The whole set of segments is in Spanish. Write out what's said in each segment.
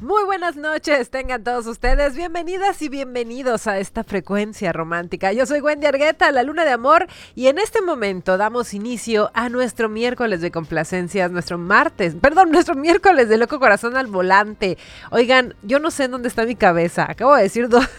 Muy buenas noches, tengan todos ustedes bienvenidas y bienvenidos a esta frecuencia romántica. Yo soy Wendy Argueta, la Luna de Amor, y en este momento damos inicio a nuestro miércoles de complacencias, nuestro miércoles de Loco Corazón al Volante. Oigan, yo no sé en dónde está mi cabeza, acabo de decir dos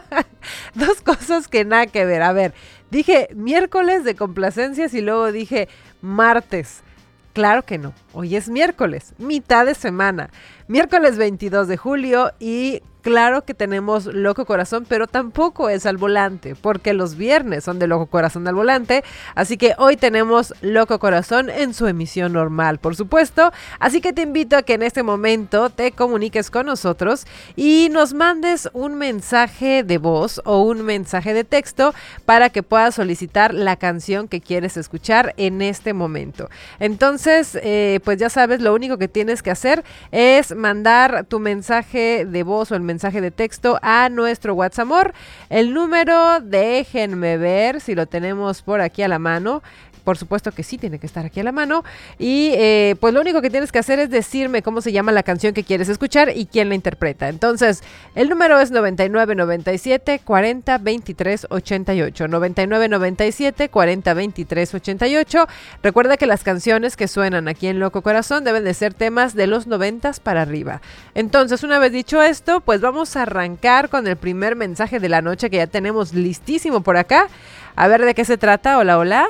cosas que nada que ver. A ver, dije miércoles de complacencias y luego dije martes. Claro que no, hoy es miércoles, mitad de semana, miércoles 22 de julio y claro que tenemos Loco Corazón, pero tampoco es al volante, porque los viernes son de Loco Corazón al Volante, así que hoy tenemos Loco Corazón en su emisión normal, por supuesto, así que te invito a que en este momento te comuniques con nosotros y nos mandes un mensaje de voz o un mensaje de texto para que puedas solicitar la canción que quieres escuchar en este momento. Entonces, pues ya sabes, lo único que tienes que hacer es mandar tu mensaje de voz o el mensaje de texto a nuestro WhatsApp. El número, déjenme ver si lo tenemos por aquí a la mano. Por supuesto que sí, tiene que estar aquí a la mano. Y pues lo único que tienes que hacer es decirme cómo se llama la canción que quieres escuchar y quién la interpreta. Entonces, el número es 99 97 40 23 88. 99 97 40 23 88. Recuerda que las canciones que suenan aquí en Loco Corazón deben de ser temas de los 90s para arriba. Entonces, una vez dicho esto, pues vamos a arrancar con el primer mensaje de la noche que ya tenemos listísimo por acá. A ver de qué se trata. Hola, hola.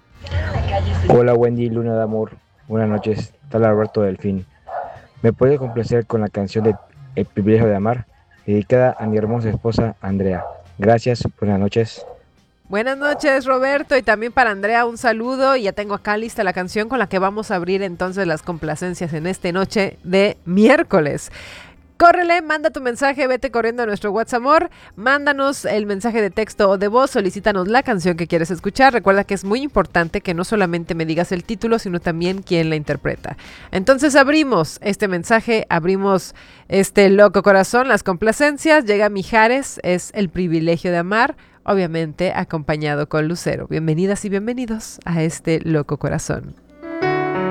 Hola Wendy, Luna de Amor, buenas noches, tal Alberto Delfín. ¿Me puede complacer con la canción de El privilegio de amar, dedicada a mi hermosa esposa Andrea? Gracias, buenas noches. Buenas noches, Roberto, y también para Andrea un saludo. Y ya tengo acá lista la canción con la que vamos a abrir entonces las complacencias en esta noche de miércoles. Córrele, manda tu mensaje, vete corriendo a nuestro WhatsApp, mándanos el mensaje de texto o de voz, solicítanos la canción que quieres escuchar. Recuerda que es muy importante que no solamente me digas el título, sino también quién la interpreta. Entonces abrimos este mensaje, abrimos este Loco Corazón, las complacencias. Llega Mijares, es El privilegio de amar, obviamente acompañado con Lucero. Bienvenidas y bienvenidos a este Loco Corazón.